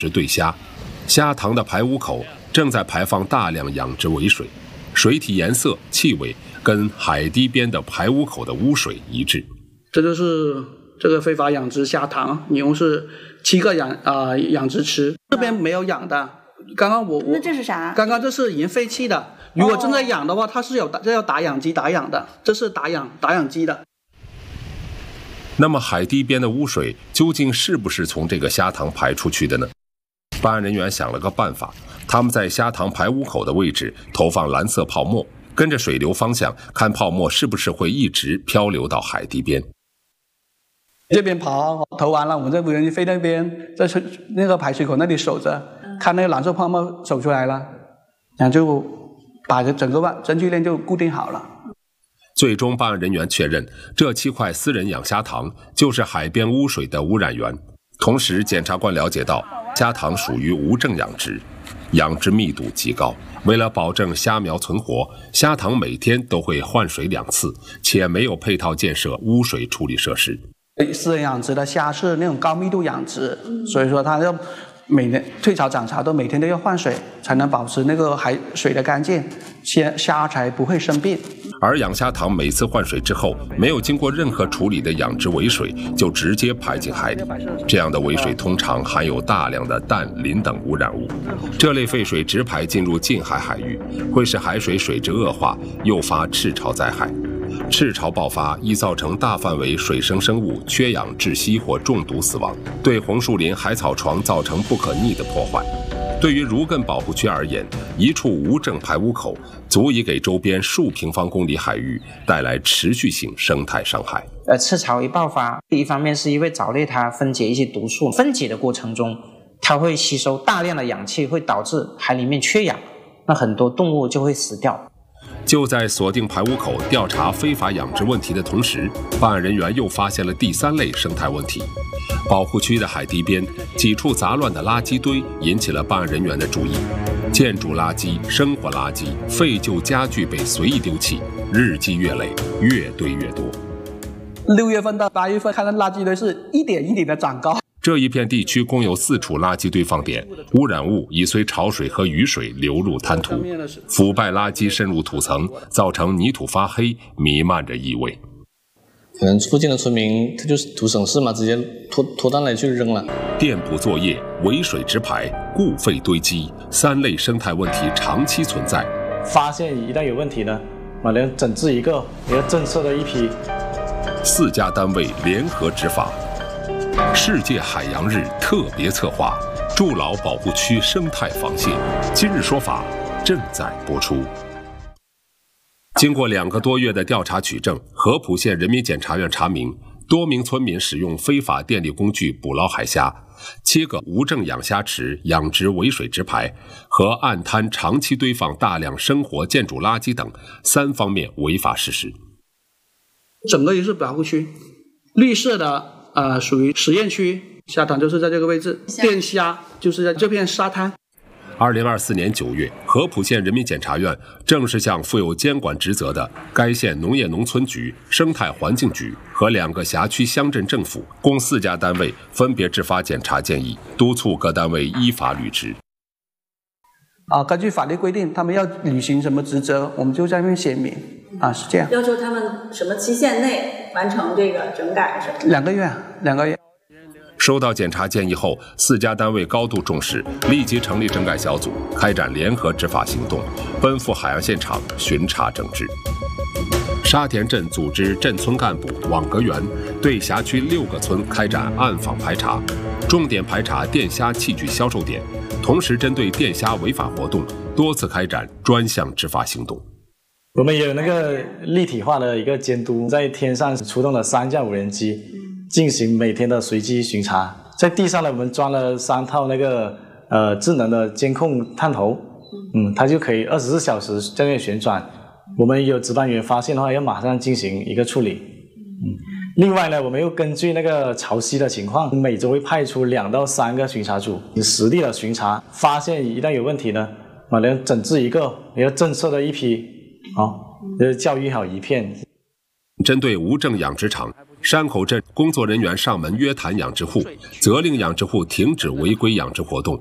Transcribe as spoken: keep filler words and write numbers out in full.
殖对虾，虾塘的排污口正在排放大量养殖尾水，水体颜色、气味跟海堤边的排污口的污水一致。 这就是这个非法养殖虾塘，一共是七个养啊、呃、养殖池，这边没有养的。刚刚我我那这是啥？ 刚刚这是已经废弃的。如果正在养的话，它是有这要打养机打养的，这是打养打养机的。 那么海堤边的污水究竟是不是从这个虾塘排出去的呢？办案人员想了个办法，他们在虾塘排污口的位置投放蓝色泡沫，跟着水流方向看泡沫是不是会一直漂流到海堤边。 这边跑投完了，我们这无人机飞那边，在那个排水口那里守着，看那个蓝色泡沫走出来了，然后就把这整个证据链就固定好了。 最终办案人员确认，这七块私人养虾塘就是海边污水的污染源。同时检察官了解到，虾塘属于无证养殖，养殖密度极高，为了保证虾苗存活，虾塘每天都会换水两次，且没有配套建设污水处理设施。 私人养殖的虾是那种高密度养殖，所以说它要每年退潮涨潮都每天都要换水，才能保持那个海水的干净，虾虾才不会生病。 而养虾塘每次换水之后，没有经过任何处理的养殖尾水就直接排进海里，这样的尾水通常含有大量的氮、磷等污染物，这类废水直排进入近海海域，会使海水水质恶化，诱发赤潮灾害。赤潮爆发易造成大范围水生生物缺氧窒息或中毒死亡，对红树林海草床造成不可逆的破坏。对于儒艮保护区而言，一处无证排污口足以给周边数平方公里海域带来持续性生态伤害。 呃，赤潮一爆发，一方面是因为藻类它分解一些毒素，分解的过程中它会吸收大量的氧气，会导致海里面缺氧，那很多动物就会死掉。 就在锁定排污口、调查非法养殖问题的同时，办案人员又发现了第三类生态问题。保护区的海堤边几处杂乱的垃圾堆引起了办案人员的注意，建筑垃圾、生活垃圾、废旧家具被随意丢弃，日积月累，越堆越多。 六月份到八月份，看到垃圾堆是一点一点的长高。 这一片地区共有四处垃圾堆放点，污染物已随潮水和雨水流入滩涂，腐败垃圾渗入土层，造成泥土发黑，弥漫着异味。 可能附近的村民他就是图省事嘛，直接拖拖单来去扔了。 店铺作业、尾水直排、固废堆积，三类生态问题长期存在。 发现一旦有问题呢，马上整治一个，也要震慑的一批。 四家单位联合执法。世界海洋日特别策划，筑牢保护区生态防线。今日说法正在播出。经过两个多月的调查取证，合浦县人民检察院查明，多名村民使用非法电力工具捕捞海虾，七个无证养虾池养殖尾水直排，和岸滩长期堆放大量生活建筑垃圾等三方面违法事实。 整个也是保护区，绿色的呃属于实验区，虾塘就是在这个位置，电虾就是在这片沙滩。 二零二四年九月，合浦县人民检察院正式向负有监管职责的该县农业农村局、生态环境局和两个辖区乡镇政府共四家单位分别制发检查建议，督促各单位依法履职。 啊，根据法律规定，他们要履行什么职责，我们就在那边写明啊，是这样。 要求他们什么期限内完成这个整改是吧？ 两个月，两个月。 收到检查建议后，四家单位高度重视，立即成立整改小组，开展联合执法行动，奔赴海岸现场巡查整治。沙田镇组织镇村干部网格员对辖区六个村开展暗访排查，重点排查电虾器具销售点，同时针对电虾违法活动多次开展专项执法行动。 我们也有那个立体化的一个监督，在天上出动了三架无人机，进行每天的随机巡查。在地上呢，我们装了三套那个呃智能的监控探头，嗯，它就可以二十四小时在那旋转。我们有值班员发现的话，要马上进行一个处理。嗯，另外呢，我们又根据那个潮汐的情况，每周会派出两到三个巡查组，实地的巡查，发现一旦有问题呢，马上整治一个，也要震慑的一批。好，哦，教育好一片。 针对无证养殖场， 山口镇工作人员上门约谈养殖户，责令养殖户停止违规养殖活动，